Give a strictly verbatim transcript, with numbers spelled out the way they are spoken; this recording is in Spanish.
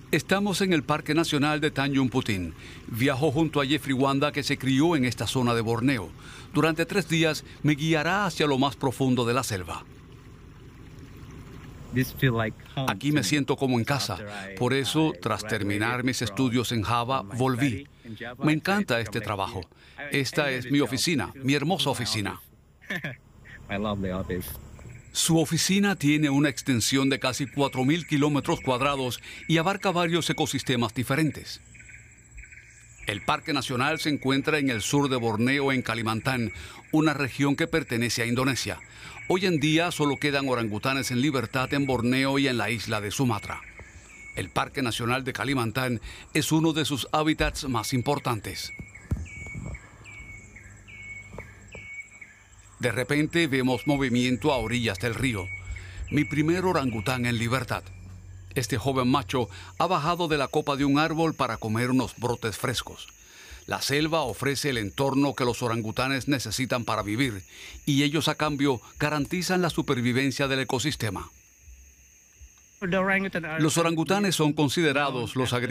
Estamos en el Parque Nacional de Tanjung Puting. Viajo junto a Jeffrey Wanda, que se crió en esta zona de Borneo. Durante tres días me guiará hacia lo más profundo de la selva. Aquí me siento como en casa. Por eso, tras terminar mis estudios en Java, volví. Me encanta este trabajo. Esta es mi oficina, mi hermosa oficina. Su oficina tiene una extensión de casi cuatro mil kilómetros cuadrados y abarca varios ecosistemas diferentes. El Parque Nacional se encuentra en el sur de Borneo, en Kalimantan, una región que pertenece a Indonesia. Hoy en día solo quedan orangutanes en libertad en Borneo y en la isla de Sumatra. El Parque Nacional de Kalimantan es uno de sus hábitats más importantes. De repente vemos movimiento a orillas del río. Mi primer orangután en libertad. Este joven macho ha bajado de la copa de un árbol para comer unos brotes frescos. La selva ofrece el entorno que los orangutanes necesitan para vivir, y ellos a cambio garantizan la supervivencia del ecosistema. Los orangutanes son considerados los agricultores